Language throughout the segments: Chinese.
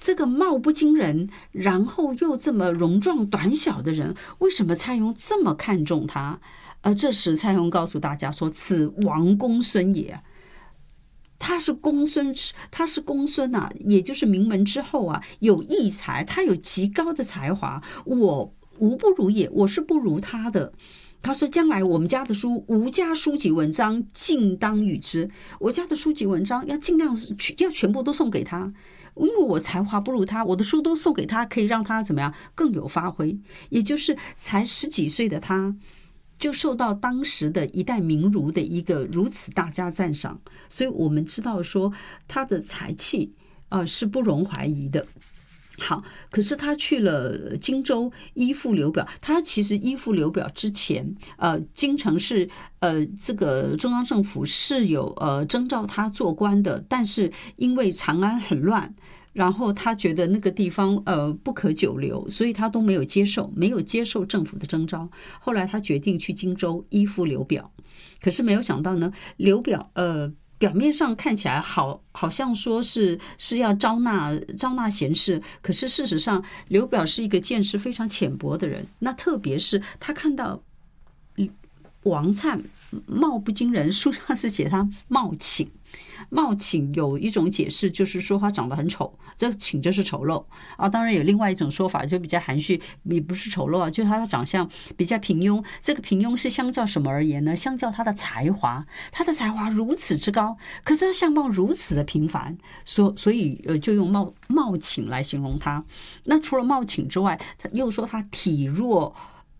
这个貌不惊人，然后又这么容壮短小的人，为什么蔡邕这么看重他？这时蔡邕告诉大家说：“此王公孙也。”他是公孙啊，也就是名门之后啊，有异才，他有极高的才华，我无不如也，我是不如他的。他说：“将来我们家的书，吾家书籍文章，尽当与之。我家的书籍文章要尽量要全部都送给他，因为我才华不如他，我的书都送给他，可以让他怎么样更有发挥。也就是才10几岁的他，就受到当时的一代名儒的一个如此大加赞赏，所以我们知道说他的才气是不容怀疑的。”好，可是他去了荆州依附刘表，他其实依附刘表之前，京城是这个中央政府是有征召他做官的，但是因为长安很乱，然后他觉得那个地方不可久留，所以他都没有接受政府的征召。后来他决定去荆州依附刘表，可是没有想到呢，刘表表面上看起来好像说是要招纳贤士，可是事实上刘表是一个见识非常浅薄的人。那特别是他看到王粲貌不惊人，书上是写他貌请。貌请有一种解释，就是说他长得很丑，这请就是丑陋啊。当然有另外一种说法，就比较含蓄，也不是丑陋啊，就是他的长相比较平庸。这个平庸是相较什么而言呢？相较他的才华，他的才华如此之高，可是他相貌如此的平凡，所以就用貌请来形容他。那除了貌请之外，他又说他体弱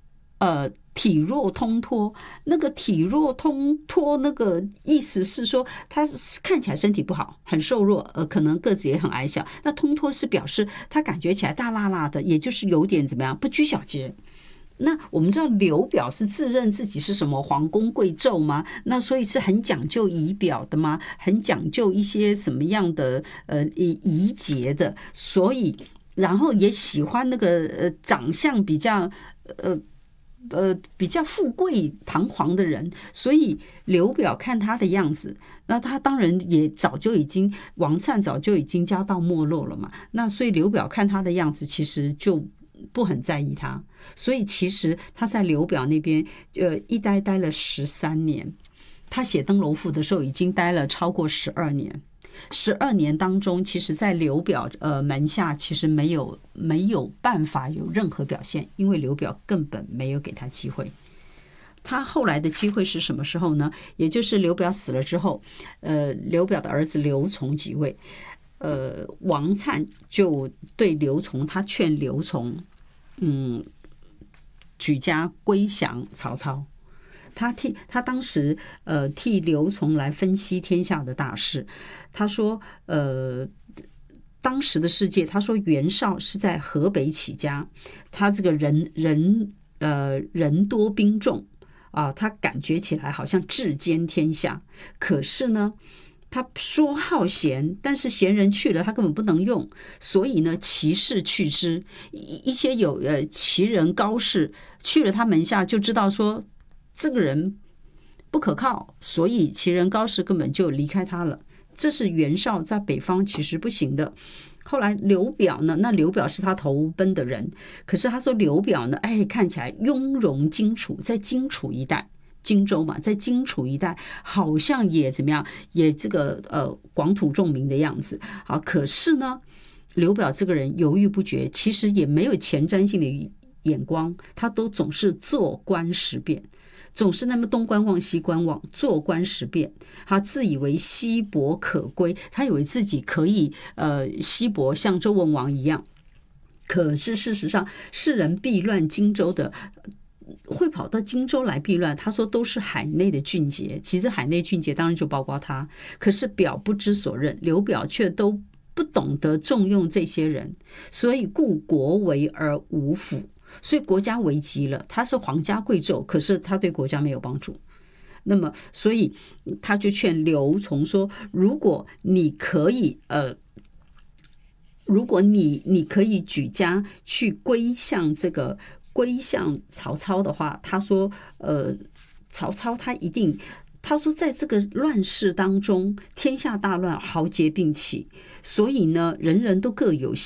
通脱，那个体弱通脱那个意思是说他看起来身体不好，很瘦弱，可能个子也很矮小。那通脱是表示他感觉起来大辣辣的，也就是有点怎么样，不拘小节。那我们知道刘表是自认自己是什么皇宫贵胄吗？那所以是很讲究仪表的吗？很讲究一些什么样的仪节的？所以然后也喜欢那个长相比较比较富贵堂皇的人，所以刘表看他的样子，那他当然也王粲早就已经家道没落了嘛，那所以刘表看他的样子其实就不很在意他，所以其实他在刘表那边一待了13年，他写登楼赋的时候已经待了超过12年。12年当中，其实在刘表门下其实没有办法有任何表现，因为刘表根本没有给他机会。他后来的机会是什么时候呢？也就是刘表死了之后，刘表的儿子刘琮即位，王粲就对刘琮，他劝刘琮，举家归降曹操。他当时替刘琮来分析天下的大事。他说当时的世界，他说袁绍是在河北起家，他这个人多兵众啊，他感觉起来好像治兼天下。可是呢，他说好贤，但是贤人去了他根本不能用，所以呢奇士去之，一些有奇人高士去了他门下，就知道说这个人不可靠，所以奇人高士根本就离开他了。这是袁绍在北方其实不行的。后来刘表呢，那刘表是他投奔的人，可是他说刘表呢，看起来雍容荆楚，在荆楚一带，荆州嘛，在荆楚一带好像也怎么样，也这个广土重民的样子。好，可是呢，刘表这个人犹豫不决，其实也没有前瞻性的眼光，他都总是做官识变，总是那么东观望西观望，做官识变。他自以为西伯可归，他以为自己可以西伯像周文王一样。可是事实上，世人避乱荆州的，会跑到荆州来避乱，他说都是海内的俊杰。其实海内俊杰当然就包括他，可是表不知所任，刘表却都不懂得重用这些人，所以故国危而无辅。所以国家危急了，他是皇家贵胄，可是他对国家没有帮助。那么所以他就劝刘琮说，如果你可以举家去归向曹操的话，他说曹操他说在这个乱世当中，天下大乱，豪杰并起，所以呢人人都各有